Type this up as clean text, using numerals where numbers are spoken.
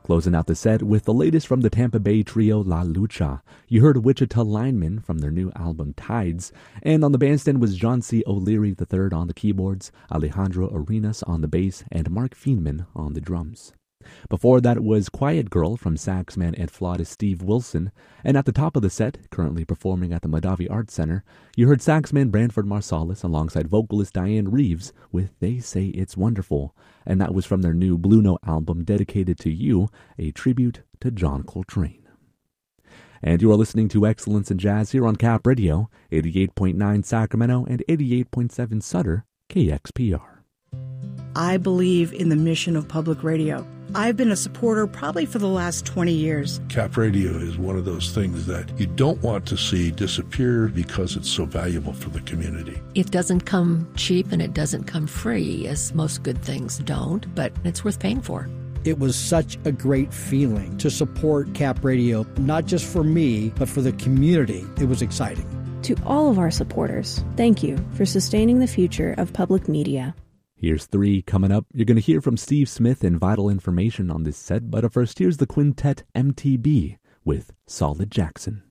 Closing out the set with the latest from the Tampa Bay trio La Lucha. You heard Wichita Lineman from their new album Tides. And on the bandstand was John C. O'Leary III on the keyboards, Alejandro Arenas on the bass, and Mark Feenman on the drums. Before that was Quiet Girl from saxman and flautist Steve Wilson. And at the top of the set, currently performing at the Madavi Arts Center, you heard saxman Branford Marsalis alongside vocalist Diane Reeves with They Say It's Wonderful. And that was from their new Blue Note album Dedicated to You, a tribute to John Coltrane. And you are listening to Excellence in Jazz here on Cap Radio, 88.9 Sacramento and 88.7 Sutter, KXPR. I believe in the mission of public radio. I've been a supporter probably for the last 20 years. Cap Radio is one of those things that you don't want to see disappear because it's so valuable for the community. It doesn't come cheap and it doesn't come free, as most good things don't, but it's worth paying for. It was such a great feeling to support Cap Radio, not just for me, but for the community. It was exciting. To all of our supporters, thank you for sustaining the future of public media. Here's 3 coming up. You're going to hear from Steve Smith and Vital Information on this set, but first here's the quintet MTB with Solid Jackson.